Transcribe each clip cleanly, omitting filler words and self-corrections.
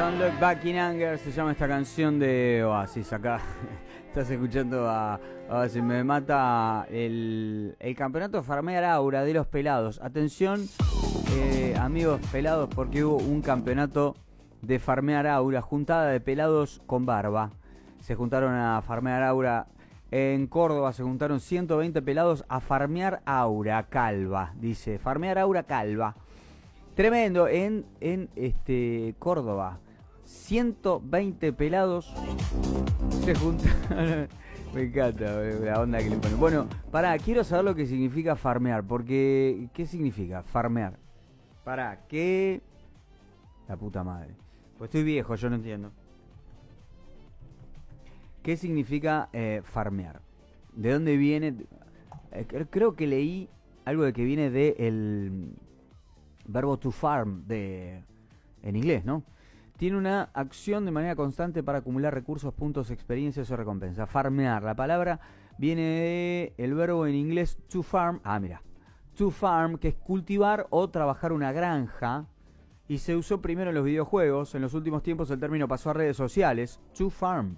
Don't Look Back in Anger se llama esta canción de Oasis. Acá estás escuchando a Oasis. Me mata el campeonato Farmear Aura de los pelados. Atención, amigos pelados, porque hubo un campeonato de Farmear Aura, juntada de pelados con barba. Se juntaron a Farmear Aura en Córdoba, se juntaron 120 pelados a Farmear Aura Calva. Dice, Farmear Aura Calva. Tremendo, en Córdoba. 120 pelados se juntaron. Me encanta la onda que le ponen. Bueno, quiero saber lo que significa farmear. Porque, ¿qué significa farmear? ¿Qué? La puta madre. Pues estoy viejo, yo no entiendo. ¿Qué significa farmear? ¿De dónde viene? Creo que leí algo de que viene del verbo to farm en inglés, ¿no? Tiene una acción de manera constante para acumular recursos, puntos, experiencias o recompensas. Farmear. La palabra viene del verbo en inglés to farm. To farm, que es cultivar o trabajar una granja. Y se usó primero en los videojuegos. En los últimos tiempos el término pasó a redes sociales. To farm.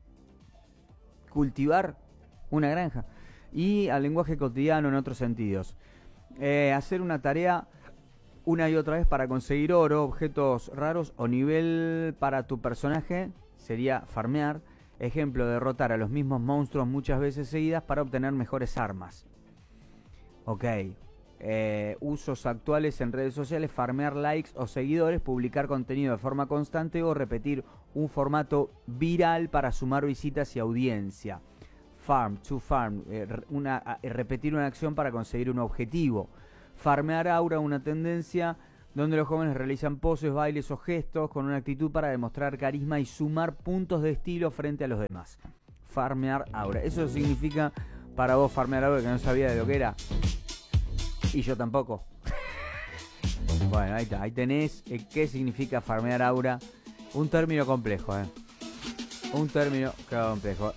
Cultivar una granja. Y al lenguaje cotidiano en otros sentidos. Hacer una tarea una y otra vez para conseguir oro, objetos raros o nivel para tu personaje sería farmear. Ejemplo, derrotar a los mismos monstruos muchas veces seguidas para obtener mejores armas. Ok. Usos actuales en redes sociales: farmear likes o seguidores, publicar contenido de forma constante o repetir un formato viral para sumar visitas y audiencia. Farm, to farm, repetir una acción para conseguir un objetivo. Farmear aura, una tendencia donde los jóvenes realizan poses, bailes o gestos con una actitud para demostrar carisma y sumar puntos de estilo frente a los demás. Farmear aura. Eso significa para vos farmear aura, que no sabía de lo que era. Y yo tampoco. Bueno, ahí está. Ahí tenés qué significa farmear aura. Un término complejo, Un término complejo.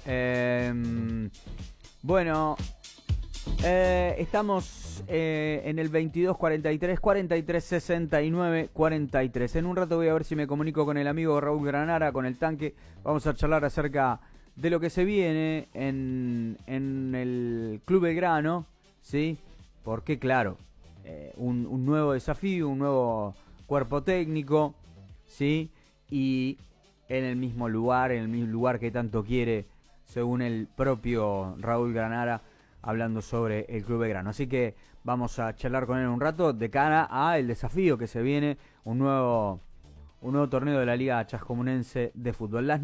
Bueno, estamos en el 22 43 43 69 43. En un rato voy a ver si me comunico con el amigo Raúl Granara, con el tanque. Vamos a charlar acerca de lo que se viene en el Club Belgrano, ¿sí? Porque, claro, un nuevo desafío, un nuevo cuerpo técnico, ¿sí? Y en el mismo lugar que tanto quiere, según el propio Raúl Granara, hablando sobre el Club Belgrano. Así que vamos a charlar con él un rato de cara a el desafío que se viene, un nuevo torneo de la Liga Chascomunense de Fútbol. Las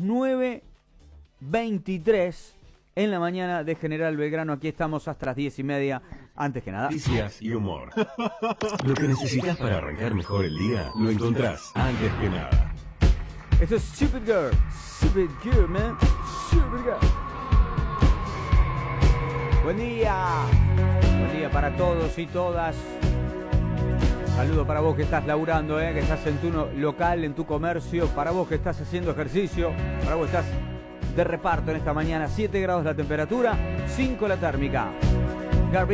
9:23 en la mañana de General Belgrano. Aquí estamos hasta las 10:30. Antes que nada, noticias y humor. Lo que necesitas para arrancar mejor el día, lo encontrás antes que nada. Esto es Stupid Girl, man. Stupid Girl. Buen día para todos y todas. Saludo para vos que estás laburando, que estás en tu local, en tu comercio, para vos que estás haciendo ejercicio, para vos que estás de reparto en esta mañana. 7 grados la temperatura, 5 la térmica.